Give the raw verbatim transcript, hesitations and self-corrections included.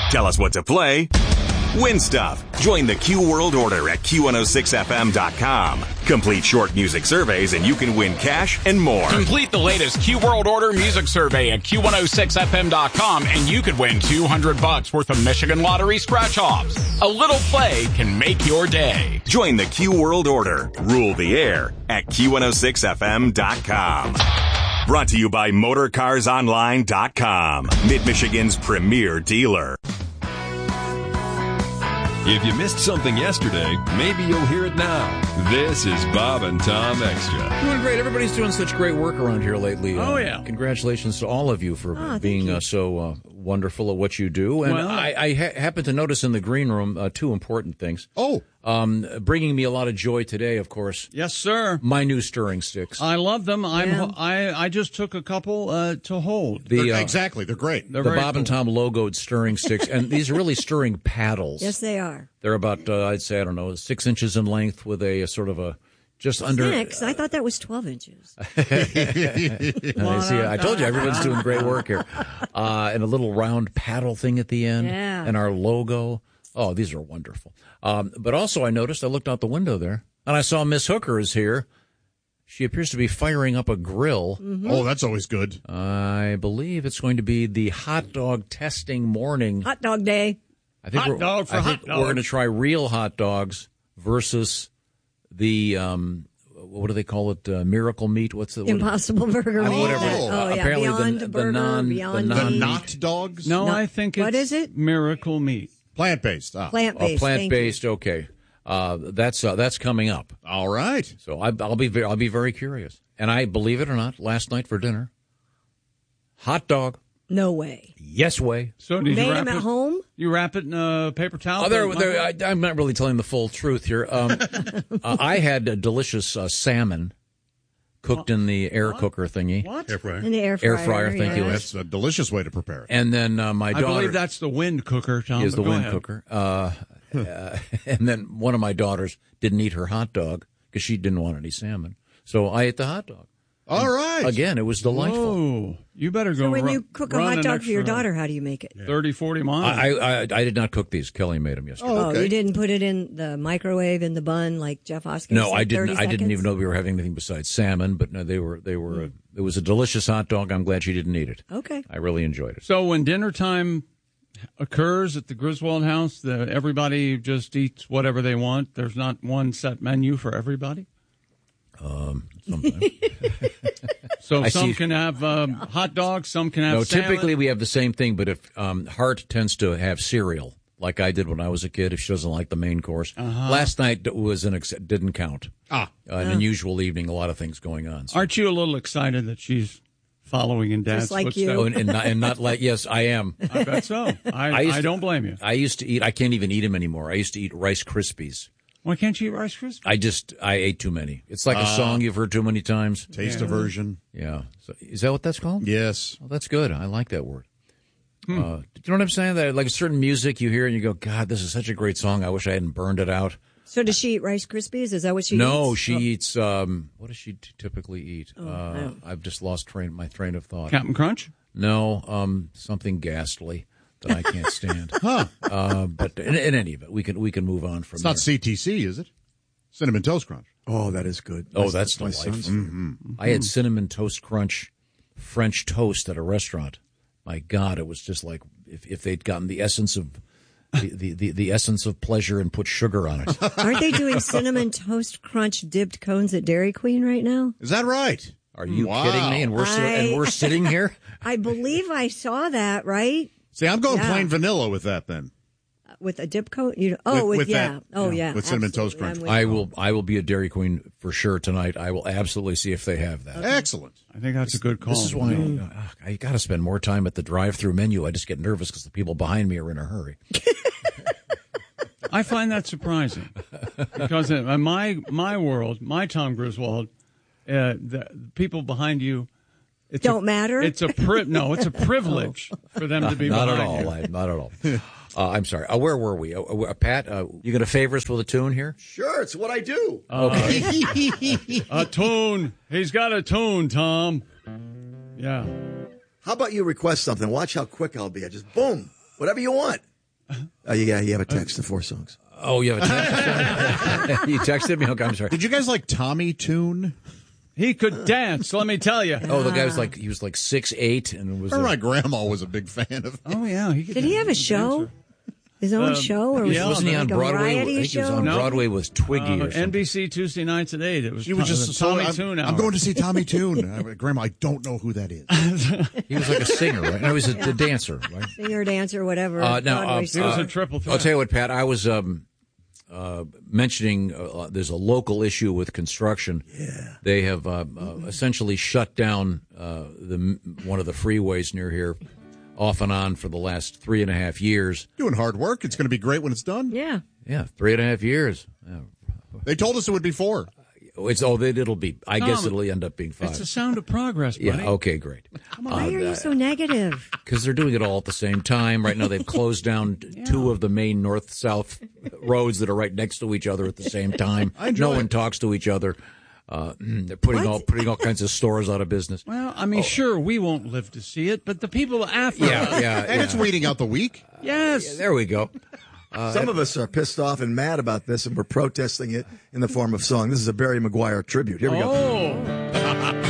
Tell us what to play. Win stuff. Join the Q World Order at Q one oh six F M dot com. Complete short music surveys and you can win cash and more. Complete the latest Q World Order music survey at Q one oh six F M dot com and you could win two hundred bucks worth of Michigan Lottery scratch-offs. A little play can make your day. Join the Q World Order. Rule the air at Q one oh six F M dot com. Brought to you by Motor Cars Online dot com. Mid-Michigan's premier dealer. If you missed something yesterday, maybe you'll hear it now. This is Bob and Tom Extra. Doing great. Everybody's doing such great work around here lately. Oh, uh, yeah. Congratulations to all of you for oh, being you. uh, so uh, wonderful at what you do. And well, I, I ha- happen to notice in the green room uh, two important things. Oh. Um, bringing me a lot of joy today, of course. Yes, sir. My new stirring sticks. I love them. I'm, Yeah. I I just took a couple uh, to hold. The, uh, exactly. They're great. They're the very Bob and cool. Tom logoed stirring sticks. And these are really stirring paddles. Yes, they are. They're about, uh, I'd say, I don't know, six inches in length with a, a sort of a just under. Six? I thought that was twelve inches. I see. I told you everyone's doing great work here. Uh, and a little round paddle thing at the end. Yeah. And our logo. Oh, these are wonderful. Um, but also I noticed, I looked out the window there, and I saw Miss Hooker is here. She appears to be firing up a grill. Mm-hmm. Oh, that's always good. I believe it's going to be the hot dog testing morning. Hot dog day. I think Hot we're, dog for I think hot we're going to dogs. try real hot dogs versus the, um, what do they call it, uh, miracle meat? What's the what- Impossible Burger. I mean, meat. whatever. Oh, Uh, yeah. apparently the- Beyond the Burger, non- the Beyond non- The Meat. not dogs? No, No. I think it's What is it? Miracle Meat. Plant-based. Ah. Plant-based. Oh, plant-based. Okay, uh, that's uh, that's coming up. All right. So I, I'll be ve- I'll be very curious. And I believe it or not, last night for dinner, hot dog. No way. Yes way. So did Made you them wrap at it? home? You wrap it in a paper towel? Oh, there, Like- there, I, I'm not really telling the full truth here. Um, uh, I had a delicious uh, salmon cooked in the air cooker thingy, What? Air fryer. In the air fryer. Air fryer, thank you. yes. That's a delicious way to prepare it. and then uh, my I daughter believe that's the wind cooker, Tom. is the but go wind ahead. cooker. Uh, uh, and then one of my daughters didn't eat her hot dog because she didn't want any salmon. So I ate the hot dog. All right. Again, it was delightful. Whoa. You better go So when run, you cook a run hot an dog for your extra daughter, how do you make it? thirty, forty miles. I, I I did not cook these. Kelly made them yesterday. Oh, Oh, okay. you didn't put it in the microwave in the bun like Jeff Hoskins No, said, I didn't. thirty I didn't seconds? even know we were having anything besides salmon. But no, they were. They were. A, it was a delicious hot dog. I'm glad she didn't eat it. Okay. I really enjoyed it. So when dinner time occurs at the Griswold house, the, everybody just eats whatever they want. There's not one set menu for everybody. Um, sometimes. So I some see. can have um, hot dogs, some can have no, salad. typically we have the same thing. But if um, Hart tends to have cereal, like I did when I was a kid, if she doesn't like the main course. Uh-huh. Last night was an ex- didn't count. Ah. Uh, an unusual evening. A lot of things going on. So. Aren't you a little excited that she's following in Dad's Just like footsteps? you. Oh, and, and, not, and not like yes, I am. I bet so. I, I I, used to- don't blame you. I used to eat. I can't even eat them anymore. I used to eat Rice Krispies. Why can't you eat Rice Krispies? I just I ate too many. It's like a song you've heard too many times. Taste aversion. Yeah. So, is that what that's called? Yes. Oh, that's good. I like that word. Hmm. Uh, do you know what I'm saying? That like a certain music you hear and you go, God, this is such a great song. I wish I hadn't burned it out. So does she eat Rice Krispies? Is that what she no, eats? she Oh. eats. Um, what does she t- typically eat? Oh, I uh, don't- I've just lost train my train of thought. Captain Crunch? No, um, something ghastly that I can't stand. Huh. uh, but in, in any event, we can we can move on from It's there. not C T C, is it? Cinnamon Toast Crunch. Oh, that is good. Oh, My- that's my delightful. son's- Mm-hmm. I had cinnamon toast crunch French toast at a restaurant. My God, it was just like if, if they'd gotten the essence of the, the, the, the essence of pleasure and put sugar on it. Aren't they doing cinnamon toast crunch dipped cones at Dairy Queen right now? Is that right? Are you Wow. kidding me? And we're si- I- and we're sitting here. I believe I saw that, right? See, I'm going Yeah. plain vanilla with that then. With a dip coat? You oh, With- with, with yeah. that, oh, yeah, yeah. with Cinnamon Toast absolutely. Crunch. I'm with I you. will I will be a Dairy Queen for sure tonight. I will absolutely see if they have that. Excellent. I think that's a good call. This is why uh, I got to spend more time at the drive-through menu. I just get nervous because the people behind me are in a hurry. I find that surprising because in my my world, my Tom Griswold, uh, the people behind you it's Don't a, matter? It's a pri- no, it's a privilege for them to be Not at behind all. you. I, not at all. Uh, I'm sorry. Uh, where were we? Uh, uh, Pat, uh, you going to favor us with a tune here? Sure, it's what I do. Okay. A tune. He's got a tune, Tom. Yeah. How about you request something? Watch how quick I'll be. I just boom, whatever you want. Uh, yeah, you have a text of four songs. Oh, you have a text? You texted me? Okay, I'm sorry. Did you guys like Tommy Tune? He could dance, let me tell you. Oh, the guy was like he was like six eight, and was. Or a, my grandma was a big fan of him. Oh yeah, he could Did he have a show? His own Um, show, or was yeah, it wasn't he like on a Broadway? I variety think he was show? on No. Broadway with Twiggy Uh, or something. N B C Tuesday nights at eight. It was, She was just so, Tommy I'm, Tune I'm hour. going to see Tommy Tune. I went, Grandma, I don't know who that is. He was like a singer, right? No, he was a, a dancer, right? Singer, dancer, whatever. Uh, now, Broadway uh, show. It was uh, a triple threat. I'll tell you what, Pat. I was um, uh, mentioning uh, there's a local issue with construction. Yeah, they have uh, uh, essentially shut down uh, the one of the freeways near here, off and on for the last three and a half years. Doing hard work. It's going to be great when it's done. Yeah. Yeah, three and a half years. Yeah. They told us it would be four. It's oh, it, it'll be. I Tom, guess it'll end up being five. It's a sound of progress, buddy. Yeah. Okay. Great. Why are you so negative? Because they're doing it all at the same time. Right now, they've closed down yeah. two of the main north-south roads that are right next to each other at the same time. No one talks to each other. Uh, they're putting What? all putting all kinds of stores out of business. Well, I mean, sure, we won't live to see it, but the people after Yeah, us. yeah, And yeah. it's weeding out the weak. Yes. Yeah, there we go. Uh, Some of us are pissed off and mad about this, and we're protesting it in the form of song. This is a Barry Maguire tribute. Here we go. Oh.